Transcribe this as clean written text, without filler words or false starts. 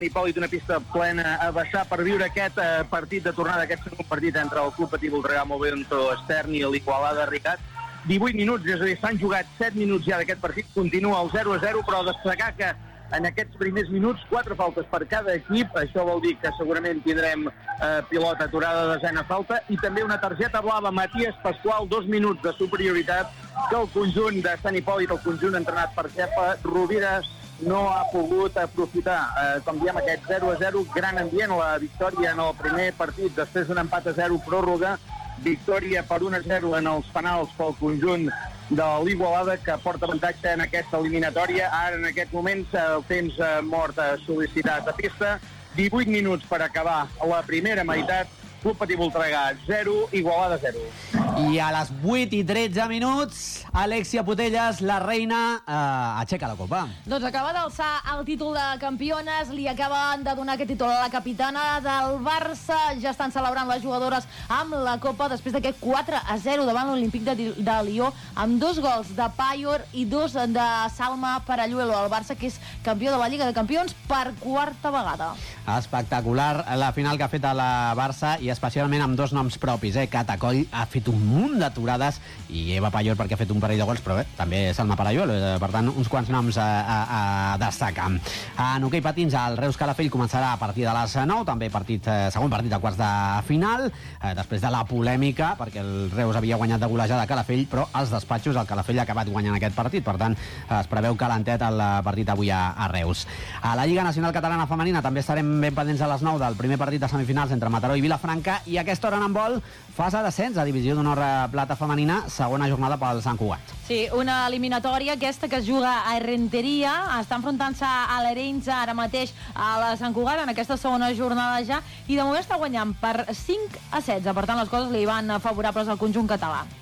Hipòlit, una pista plena a vessar per viure aquest partit de tornada, aquest segon partit entre el Club Patí Voltregà, Movimento Estern i l'Igualada Ricat. 18 minuts, és a dir, s'han jugat 7 minuts ja d'aquest partit, continua el 0-0, però destacar que en aquests primers minuts 4 faltes per cada equip, això vol dir que segurament tindrem pilota aturada de desena falta, i també una targeta blava, Matías Pasqual, 2 minuts de superioritat que el conjunt de Sant Hipòlit, el conjunt entrenat per Kepa Rovira, no ha pogut aprofitar. Com diem, aquest 0-0, gran ambient, la victòria en el primer partit, després d'un empat a 0, pròrroga, victòria per 1-0 en els penals pel conjunt de l'Igualada, que porta avantatge en aquesta eliminatòria. Ara, en aquests moments, el temps mort sol·licitat a pista, 18 minuts per acabar la primera meitat, Club Patí Voltregà 0, Igualada 0. I a les 8:13 minuts, Alexia Putellas, la reina, aixeca la copa. Doncs acaba d'alçar el títol de campiones, li acaben de donar aquest títol a la capitana del Barça, ja estan celebrant les jugadores amb la copa després d'aquest 4-0 davant l'Olímpic de Lió, amb 2 gols de Payor i 2 de Salma Paralluelo, el Barça, que és campió de la Lliga de Campions per 4a vegada. Espectacular la final que ha fet a la Barça, i especialment amb 2 noms propis. Catacoll ha fet un munt d'aturades i Eva Payor perquè ha fet un parell de gols, però bé, també Salma Paralluelo, per tant, uns quants noms a destacar. En hoquei patins, el Reus Calafell començarà a partir de les 9, també segon partit de quarts de final, després de la polèmica, perquè el Reus havia guanyat de golejada a Calafell, però als despatxos el Calafell ha acabat guanyant aquest partit, per tant, es preveu calentet el partit avui a Reus. A la Lliga Nacional Catalana Femenina també estarem ben pendents a les 9 del primer partit de semifinals entre Mataró i Vilafranca, i a aquesta hora en handbol, fase d'ascens a Divisió d'Honor Plata Femenina, segona jornada pel Sant Cugat. Sí, una eliminatòria aquesta que es juga a Errenteria, està enfrontant-se a l'Arenys ara mateix a la Sant Cugat en aquesta segona jornada ja, i de moment està guanyant per 5-16, per tant les coses li van favorables al conjunt català.